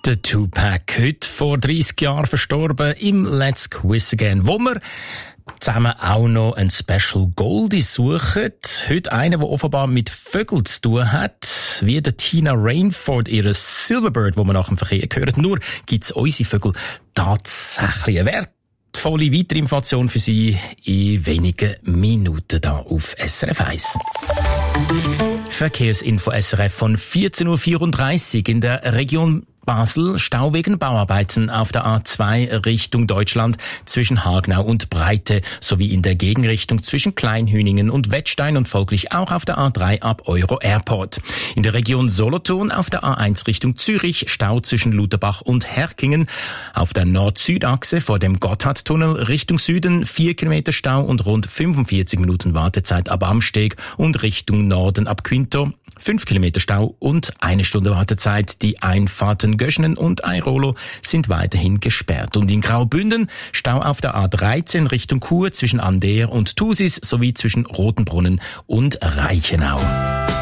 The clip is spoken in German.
Der Tupac, heute vor 30 Jahren verstorben im Let's Quiz Again, wo wir zusammen auch noch einen Special Goldie suchen. Heute einer, der offenbar mit Vögeln zu tun hat, wie der Tina Rainford, ihre Silverbird, wo wir nach dem Verkehr hören. Nur gibt's unsere Vögel tatsächlich eine wertvolle weitere Information für Sie in wenigen Minuten da auf SRF 1. Verkehrsinfo SRF von 14.34 Uhr in der Region Basel, Stau wegen Bauarbeiten auf der A2 Richtung Deutschland zwischen Hagenau und Breite sowie in der Gegenrichtung zwischen Kleinhüningen und Wettstein und folglich auch auf der A3 ab Euro Airport. In der Region Solothurn auf der A1 Richtung Zürich Stau zwischen Lutherbach und Herkingen. Auf der Nord-Süd-Achse vor dem Gotthardtunnel Richtung Süden 4 Kilometer Stau und rund 45 Minuten Wartezeit ab Amsteg und Richtung Norden ab Quinto. 5 Kilometer Stau und 1 Stunde Wartezeit. Die Einfahrten Göschenen und Airolo sind weiterhin gesperrt. Und in Graubünden Stau auf der A13 Richtung Chur zwischen Ander und Thusis sowie zwischen Rotenbrunnen und Reichenau.